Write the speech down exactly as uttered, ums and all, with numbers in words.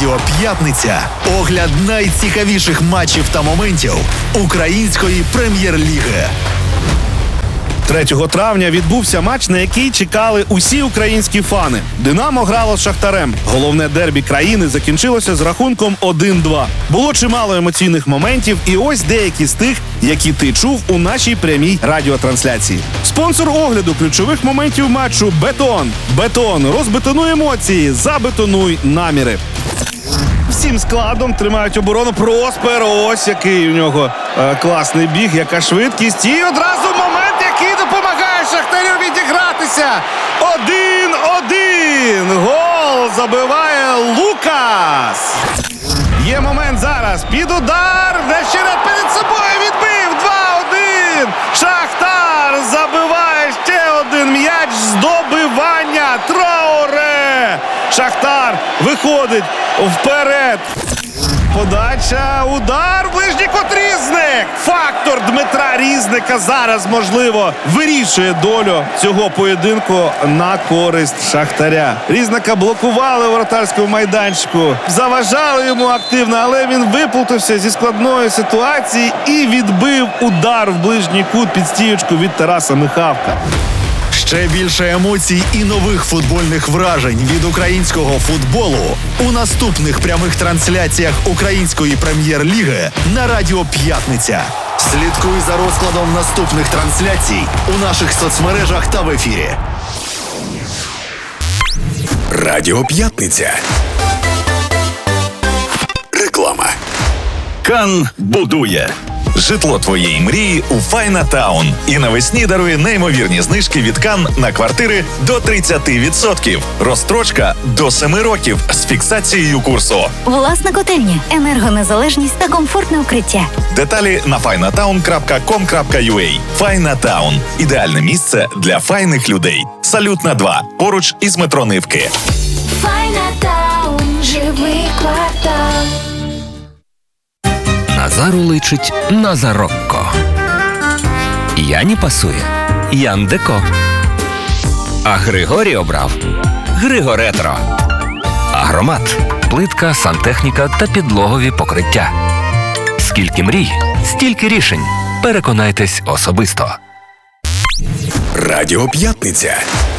Радіо П'ятниця. Огляд найцікавіших матчів та моментів української прем'єр-ліги. третього травня відбувся матч, на який чекали усі українські фани. «Динамо» грало з «Шахтарем». Головне дербі країни закінчилося з рахунком один-два. Було чимало емоційних моментів, і ось деякі з тих, які ти чув у нашій прямій радіотрансляції. Спонсор огляду ключових моментів матчу «Бетон». «Бетон» – розбетонуй емоції, забетонуй наміри. Всім складом тримають оборону. Проспер, ось який у нього е, класний біг, яка швидкість. І одразу момент, який допомагає Шахтарю відігратися. Один-один. Гол забиває Лукас. Є момент зараз. Під удар. Вещерет перед собою відбив. два-один. Шахтар забиває ще один м'яч з добивання. Траоре. Шахтар виходить вперед. Подача, удар, ближній кут Різник. Фактор Дмитра Різника зараз, можливо, вирішує долю цього поєдинку на користь Шахтаря. Різника блокували у воротарському майданчику, заважали йому активно, але він виплутався зі складної ситуації і відбив удар в ближній кут під стіючку від Тараса Михавка. Ще більше емоцій і нових футбольних вражень від українського футболу у наступних прямих трансляціях української прем'єр-ліги на Радіо П'ятниця. Слідкуй за розкладом наступних трансляцій у наших соцмережах та в ефірі. Радіо П'ятниця. Реклама. Кан будує. Житло твоєї мрії у Файна Таун. І навесні дарує неймовірні знижки від Кан на квартири до тридцять відсотків. Розстрочка до семи років з фіксацією курсу. Власна котельня, енергонезалежність та комфортне укриття. Деталі на файнатаун крапка ком крапка ю а. Файна Таун. Ідеальне місце для файних людей. Салютна два. Поруч із метро Нивки. Файна Таун. Живий квартал. Назару личить Назарокко. Яні пасує Ян Деко. А Григорій обрав Григоретро. Агромат. Плитка, сантехніка та підлогові покриття. Скільки мрій, стільки рішень. Переконайтесь особисто. Радіо П'ятниця.